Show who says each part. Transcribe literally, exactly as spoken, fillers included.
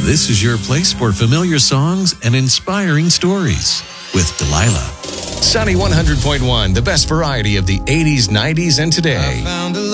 Speaker 1: This is your place for familiar songs and inspiring stories with Delilah.
Speaker 2: Sunny one hundred point one, the best variety of the eighties, nineties, and today.